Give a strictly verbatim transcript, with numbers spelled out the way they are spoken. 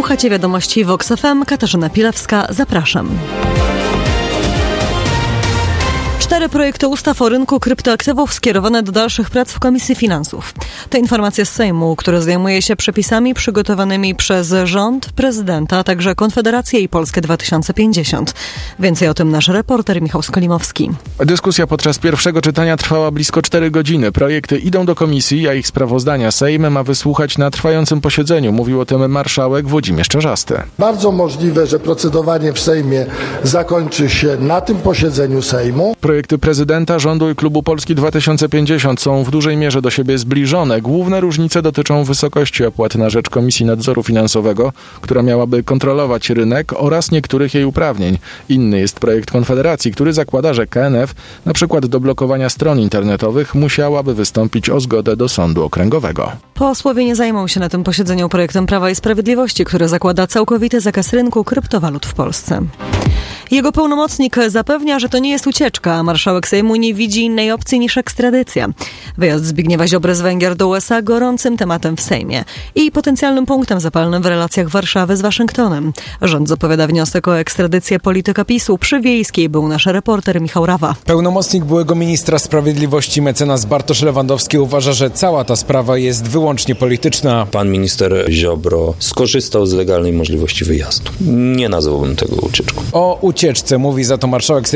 Słuchacie wiadomości Vox F M. Katarzyna Pilewska. Zapraszam. Cztery projekty ustaw o rynku kryptoaktywów skierowane do dalszych prac w Komisji Finansów. To informacja z Sejmu, który zajmuje się przepisami przygotowanymi przez rząd, prezydenta, a także Konfederację i Polskę dwa tysiące pięćdziesiąt. Więcej o tym nasz reporter Michał Skolimowski. Dyskusja podczas pierwszego czytania trwała blisko cztery godziny. Projekty idą do komisji, a ich sprawozdania Sejm ma wysłuchać na trwającym posiedzeniu. Mówił o tym marszałek Włodzimierz Czarzasty. Bardzo możliwe, że procedowanie w Sejmie zakończy się na tym posiedzeniu Sejmu. Projekty prezydenta, rządu i klubu Polski dwa tysiące pięćdziesiąt są w dużej mierze do siebie zbliżone. Główne różnice dotyczą wysokości opłat na rzecz Komisji Nadzoru Finansowego, która miałaby kontrolować rynek, oraz niektórych jej uprawnień. Inny jest projekt Konfederacji, który zakłada, że K N F, na przykład do blokowania stron internetowych, musiałaby wystąpić o zgodę do sądu okręgowego. Posłowie nie zajmą się na tym posiedzeniu projektem Prawa i Sprawiedliwości, który zakłada całkowity zakaz rynku kryptowalut w Polsce. Jego pełnomocnik zapewnia, że to nie jest ucieczka, a marszałek Sejmu nie widzi innej opcji niż ekstradycja. Wyjazd Zbigniewa Ziobry z Węgier do U S A gorącym tematem w Sejmie i potencjalnym punktem zapalnym w relacjach Warszawy z Waszyngtonem. Rząd zapowiada wniosek o ekstradycję polityka PiSu. Przy Wiejskiej był nasz reporter Michał Rawa. Pełnomocnik byłego ministra sprawiedliwości mecenas Bartosz Lewandowski uważa, że cała ta sprawa jest wyłącznie polityczna. Pan minister Ziobro skorzystał z legalnej możliwości wyjazdu. Nie nazwałbym tego ucieczką. O ucieczce mówi za to marszałek